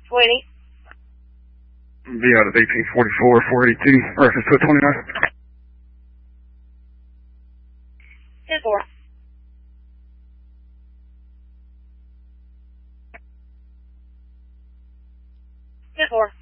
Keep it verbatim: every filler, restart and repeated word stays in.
Waiting. Be out of eighteen forty-four, four eighty-two, reference to twenty-nine. ten four. ten four.